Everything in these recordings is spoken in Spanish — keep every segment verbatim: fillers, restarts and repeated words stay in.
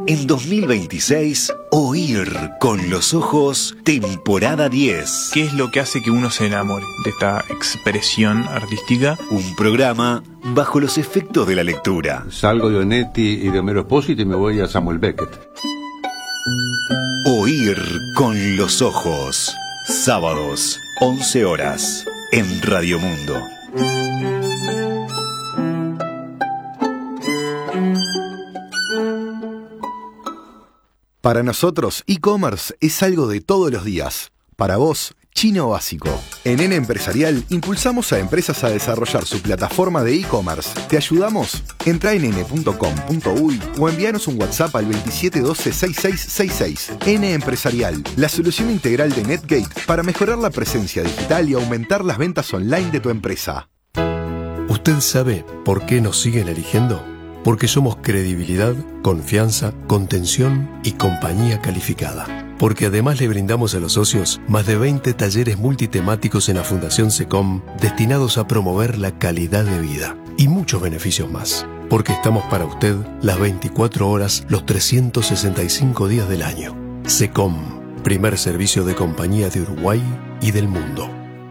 En dos mil veintiséis, Oír con los ojos, temporada diez. ¿Qué es lo que hace que uno se enamore de esta expresión artística? Un programa bajo los efectos de la lectura. Salgo de Onetti y de Homero Expósito y me voy a Samuel Beckett. Oír con los ojos. Sábados, once horas, en Radio Mundo. Para nosotros, e-commerce es algo de todos los días. Para vos, chino básico. En N Empresarial impulsamos a empresas a desarrollar su plataforma de e-commerce. ¿Te ayudamos? Entra en ene punto com punto uy o envíanos un WhatsApp al veintisiete doce sesenta y seis sesenta y seis. N Empresarial, la solución integral de NetGate para mejorar la presencia digital y aumentar las ventas online de tu empresa. ¿Usted sabe por qué nos siguen eligiendo? Porque somos credibilidad, confianza, contención y compañía calificada. Porque además le brindamos a los socios más de veinte talleres multitemáticos en la Fundación SECOM destinados a promover la calidad de vida y muchos beneficios más. Porque estamos para usted las veinticuatro horas, los trescientos sesenta y cinco días del año. SECOM, primer servicio de compañía de Uruguay y del mundo.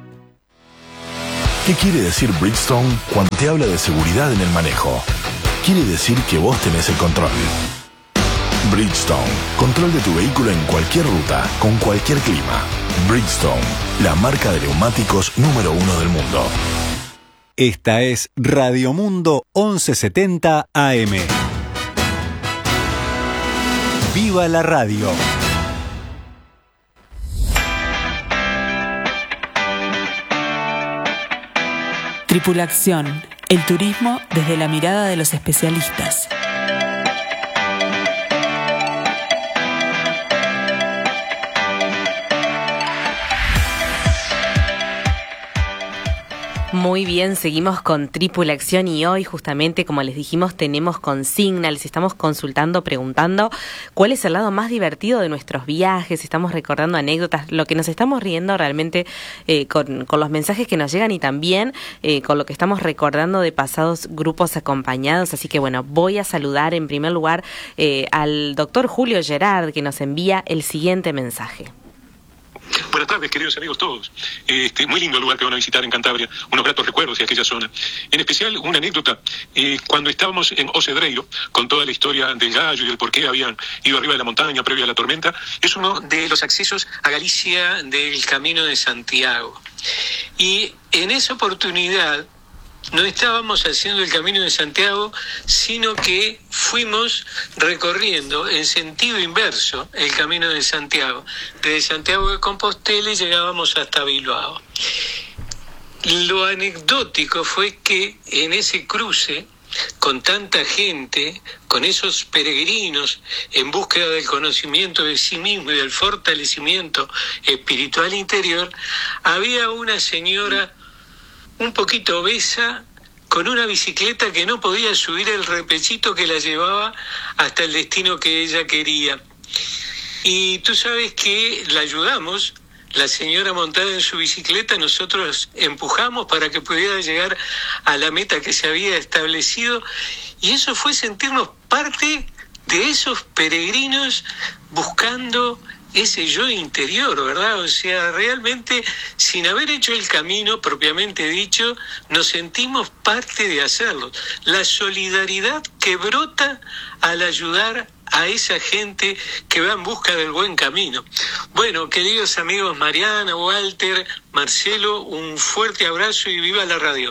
¿Qué quiere decir Bridgestone cuando te habla de seguridad en el manejo? Quiere decir que vos tenés el control. Bridgestone, control de tu vehículo en cualquier ruta, con cualquier clima. Bridgestone, la marca de neumáticos número uno del mundo. Esta es Radio Mundo once setenta A M. ¡Viva la radio! Tripulación, el turismo desde la mirada de los especialistas. Muy bien, seguimos con Tripulación y hoy justamente, como les dijimos, tenemos consigna, les estamos consultando, preguntando cuál es el lado más divertido de nuestros viajes, estamos recordando anécdotas, lo que nos estamos riendo realmente eh, con, con los mensajes que nos llegan y también eh, con lo que estamos recordando de pasados grupos acompañados. Así que bueno, voy a saludar en primer lugar eh, al doctor Julio Gerard, que nos envía el siguiente mensaje. Buenas tardes, queridos amigos todos. Este, muy lindo el lugar que van a visitar en Cantabria, unos gratos recuerdos de aquella zona. En especial, una anécdota, eh, cuando estábamos en Ocedreiro, con toda la historia del gallo y el por qué habían ido arriba de la montaña previo a la tormenta, es uno de los accesos a Galicia del Camino de Santiago. Y en esa oportunidad, no estábamos haciendo el Camino de Santiago, sino que fuimos recorriendo en sentido inverso el Camino de Santiago. Desde Santiago de Compostela y llegábamos hasta Bilbao. Lo anecdótico fue que en ese cruce, con tanta gente, con esos peregrinos en búsqueda del conocimiento de sí mismo y del fortalecimiento espiritual interior, había una señora un poquito obesa, con una bicicleta que no podía subir el repechito que la llevaba hasta el destino que ella quería. Y tú sabes que la ayudamos, la señora montada en su bicicleta, nosotros empujamos para que pudiera llegar a la meta que se había establecido, y eso fue sentirnos parte de esos peregrinos buscando ese yo interior, ¿verdad? O sea, realmente, sin haber hecho el camino propiamente dicho, nos sentimos parte de hacerlo. La solidaridad que brota al ayudar a esa gente que va en busca del buen camino. Bueno, queridos amigos Mariana, Walter, Marcelo, un fuerte abrazo y viva la radio.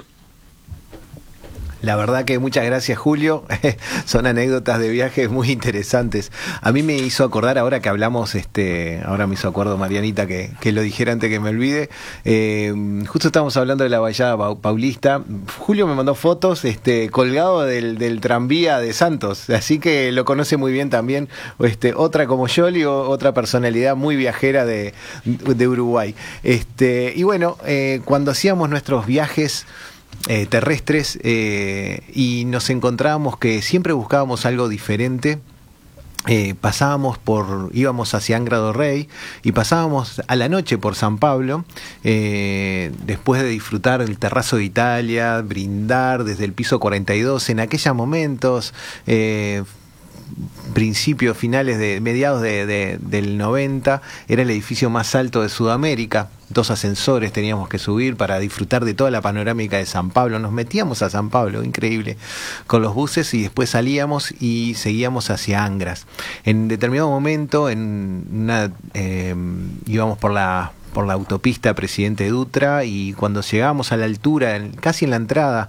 La verdad que muchas gracias, Julio. Son anécdotas de viajes muy interesantes. A mí me hizo acordar, ahora que hablamos, este, ahora me hizo acuerdo Marianita que, que lo dijera antes que me olvide. Eh, justo estábamos hablando de la Vallada Paulista. Julio me mandó fotos este, colgado del, del tranvía de Santos, así que lo conoce muy bien también. Este, otra como Yoli, otra personalidad muy viajera de, de Uruguay. Este, y bueno, eh, cuando hacíamos nuestros viajes Eh, terrestres eh, y nos encontrábamos que siempre buscábamos algo diferente. Eh, pasábamos por, íbamos hacia Angra do Rei y pasábamos a la noche por San Pablo, eh, después de disfrutar el Terrazzo de Italia, brindar desde el piso cuarenta y dos, en aquellos momentos eh, principios, finales de mediados de, de, del noventa, era el edificio más alto de Sudamérica. Dos ascensores teníamos que subir para disfrutar de toda la panorámica de San Pablo. Nos metíamos a San Pablo, increíble, con los buses, y después salíamos y seguíamos hacia Angras. En determinado momento, en una, eh, íbamos por la por la autopista Presidente Dutra, y cuando llegamos a la altura, casi en la entrada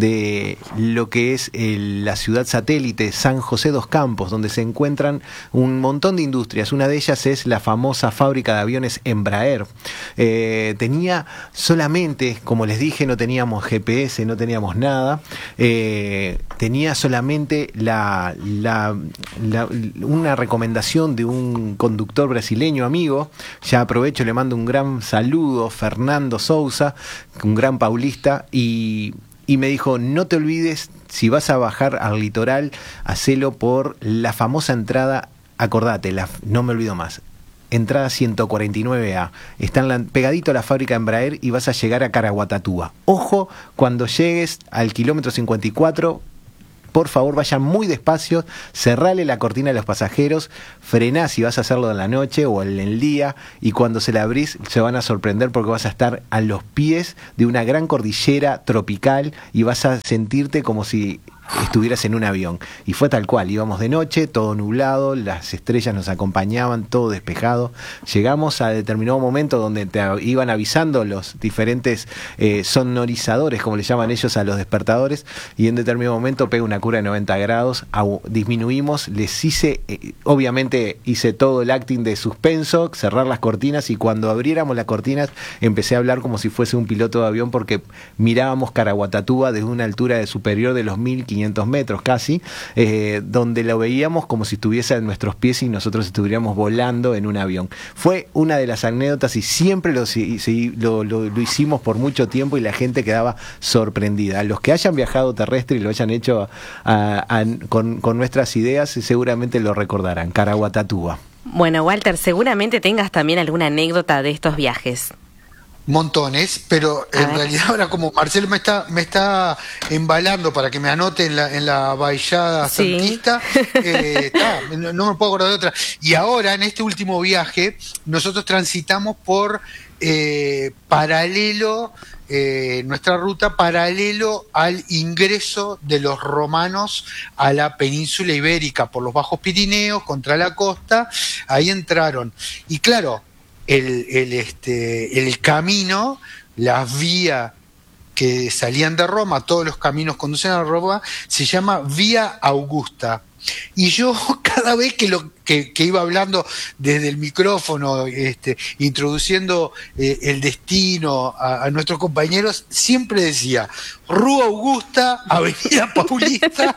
de lo que es el, la ciudad satélite San José dos Campos, donde se encuentran un montón de industrias. Una de ellas es la famosa fábrica de aviones Embraer. Eh, tenía solamente, como les dije, no teníamos G P S, no teníamos nada, eh, tenía solamente la, la, la, una recomendación de un conductor brasileño amigo. Ya aprovecho, le mando un gran saludo, Fernando Sousa, un gran paulista, y, y me dijo: no te olvides, si vas a bajar al litoral, hacelo por la famosa entrada, acordate, la, no me olvido más, entrada ciento cuarenta y nueve A, está en la, pegadito a la fábrica Embraer, y vas a llegar a Caraguatatuba. Ojo, cuando llegues al kilómetro cincuenta y cuatro, por favor vayan muy despacio, cerrale la cortina a los pasajeros, frená si vas a hacerlo en la noche o en el día, y cuando se la abrís se van a sorprender, porque vas a estar a los pies de una gran cordillera tropical y vas a sentirte como si estuvieras en un avión. Y fue tal cual, íbamos de noche, todo nublado, las estrellas nos acompañaban, todo despejado. Llegamos a determinado momento donde te iban avisando los diferentes eh, sonorizadores, como le llaman ellos a los despertadores, y en determinado momento pega una curva de noventa grados, au, disminuimos, les hice, eh, obviamente hice todo el acting de suspenso, cerrar las cortinas, y cuando abriéramos las cortinas empecé a hablar como si fuese un piloto de avión, porque mirábamos Caraguatatuba desde una altura de superior de los mil quinientos metros casi, eh, donde lo veíamos como si estuviese en nuestros pies y nosotros estuviéramos volando en un avión. Fue una de las anécdotas, y siempre lo, si, si, lo, lo, lo hicimos por mucho tiempo, y la gente quedaba sorprendida. Los que hayan viajado terrestre y lo hayan hecho a, a, con, con nuestras ideas, seguramente lo recordarán. Caraguatatuba. Bueno, Walter, seguramente tengas también alguna anécdota de estos viajes. Montones, pero en ver. realidad ahora, como Marcelo me está me está embalando para que me anote en la en la baillada Sí. santista, eh, está, no, no me puedo acordar de otra. Y ahora, en este último viaje, nosotros transitamos por eh, paralelo, eh, nuestra ruta paralelo al ingreso de los romanos a la península ibérica por los Bajos Pirineos, contra la costa. Ahí entraron. Y claro, El, el, este, el camino, las vías que salían de Roma, todos los caminos conducen a Roma, se llama Vía Augusta. Y yo, cada vez que, lo, que, que iba hablando desde el micrófono, este, introduciendo eh, el destino a, a nuestros compañeros, siempre decía Rúa Augusta, Avenida Paulista,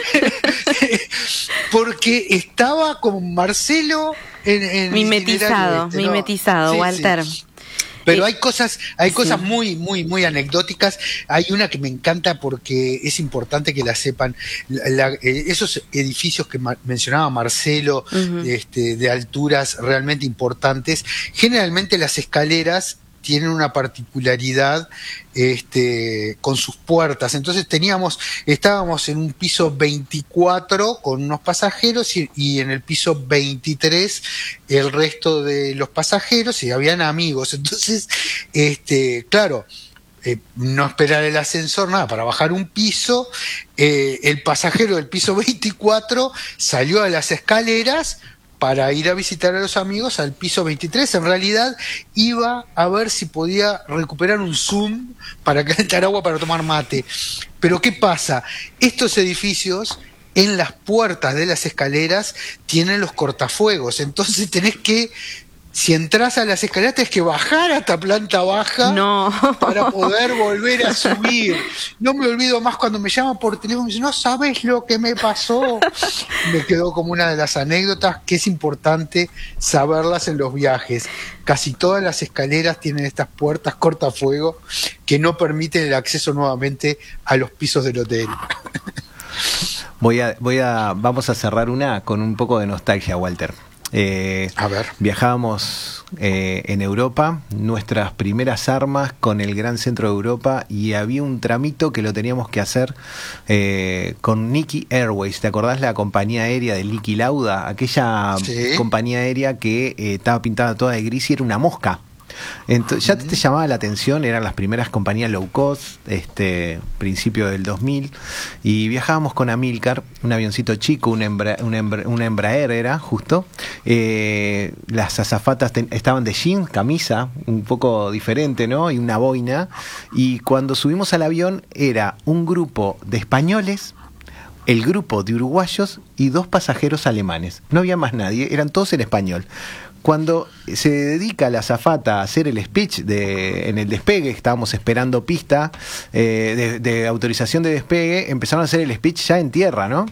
porque estaba con Marcelo en, en Mimetizado, este, ¿no? mimetizado, Sí, Walter. sí. Pero Eh, hay cosas, hay cosas sí. muy, muy, muy anecdóticas. Hay una que me encanta porque es importante que la sepan. La, la, eh, esos edificios que ma- mencionaba Marcelo, Uh-huh. este, de alturas realmente importantes, generalmente las escaleras tienen una particularidad este, con sus puertas. Entonces teníamos, estábamos en un piso veinticuatro con unos pasajeros, y, y en el piso veintitrés el resto de los pasajeros, y habían amigos. Entonces, este, claro, eh, no esperar el ascensor, nada, para bajar un piso, eh, el pasajero del piso veinticuatro salió a las escaleras para ir a visitar a los amigos al piso veintitrés. En realidad iba a ver si podía recuperar un Zoom para calentar agua para tomar mate. Pero ¿qué pasa? Estos edificios, en las puertas de las escaleras, tienen los cortafuegos. Entonces tenés que, si entras a las escaleras, tenés que bajar hasta planta baja No. para poder volver a subir. No me olvido más cuando me llaman por teléfono y me dicen, no sabes lo que me pasó. Me quedó como una de las anécdotas que es importante saberlas en los viajes. Casi todas las escaleras tienen estas puertas cortafuego que no permiten el acceso nuevamente a los pisos del hotel. Voy a, voy a, vamos a cerrar una con un poco de nostalgia, Walter. Eh, A ver. Viajábamos eh, en Europa, nuestras primeras armas con el Gran Centro de Europa, y había un tramito que lo teníamos que hacer eh, con Niki Airways. ¿Te acordás la compañía aérea de Niki Lauda? Aquella Sí. compañía aérea que eh, estaba pintada toda de gris y era una mosca. Entonces, ya te, te llamaba la atención, eran las primeras compañías low cost, este principio del dos mil, y viajábamos con Amilcar, un avioncito chico, un, Embra, un, Embra, un Embraer era justo, eh, las azafatas ten, estaban de jean, camisa, un poco diferente, ¿no? Y una boina, y cuando subimos al avión era un grupo de españoles, el grupo de uruguayos y dos pasajeros alemanes, no había más nadie, eran todos en español. Cuando se dedica la azafata a hacer el speech de, en el despegue, estábamos esperando pista eh, de, de autorización de despegue, empezaron a hacer el speech ya en tierra, ¿no?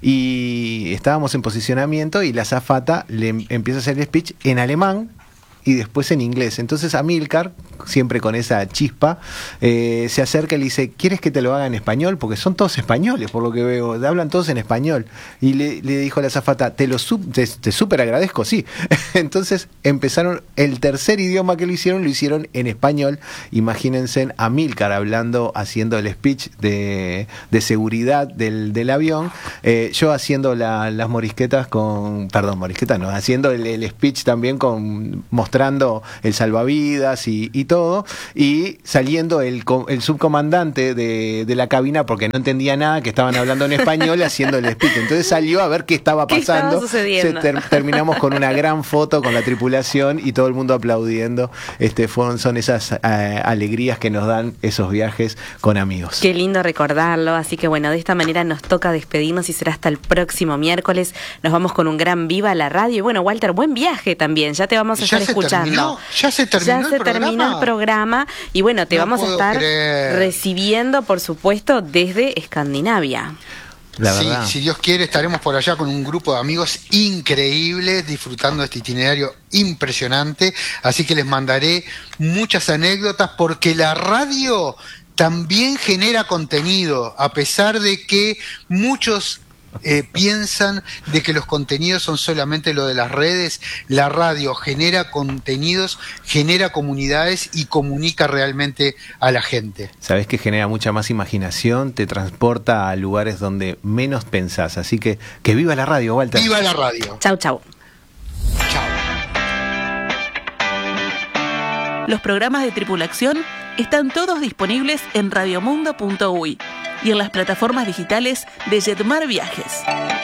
Y estábamos en posicionamiento y la azafata le em- empieza a hacer el speech en alemán y después en inglés. Entonces Amilcar, siempre con esa chispa, eh, se acerca y le dice, ¿quieres que te lo haga en español? Porque son todos españoles, por lo que veo, hablan todos en español. Y le, le dijo a la azafata, te lo sub, te, te súper agradezco, sí. Entonces empezaron, el tercer idioma que lo hicieron, lo hicieron en español. Imagínense Amilcar hablando, haciendo el speech de, de seguridad del, del avión, eh, yo haciendo la, las morisquetas con, perdón, morisquetas no, haciendo el, el speech también con, mostrando el salvavidas y, y todo, y saliendo el, el subcomandante de, de la cabina porque no entendía nada, que estaban hablando en español, haciendo el speech. Entonces salió a ver qué estaba pasando. ¿Qué estaba sucediendo? Se ter, terminamos con una gran foto con la tripulación y todo el mundo aplaudiendo. Este, fueron, son esas eh, alegrías que nos dan esos viajes con amigos. Qué lindo recordarlo, así que bueno, de esta manera nos toca despedirnos y será hasta el próximo miércoles. Nos vamos con un gran viva la radio y bueno, Walter, buen viaje también, ya te vamos a estar escuchando. Terminó, ya se terminó, ya el, se programa? terminó el programa y bueno, te No vamos a puedo estar creer. recibiendo, por supuesto, desde Escandinavia. La sí, verdad. si Dios quiere, estaremos por allá con un grupo de amigos increíbles, disfrutando de este itinerario impresionante. Así que les mandaré muchas anécdotas, porque la radio también genera contenido, a pesar de que muchos Eh, piensan de que los contenidos son solamente lo de las redes. La radio genera contenidos, genera comunidades y comunica realmente a la gente. Sabés que genera mucha más imaginación, te transporta a lugares donde menos pensás. Así que que viva la radio, Walter. ¡Viva la radio! Chau, chau. Chao. Los programas de Tripulación están todos disponibles en radiomundo punto uy y en las plataformas digitales de Jetmar Viajes.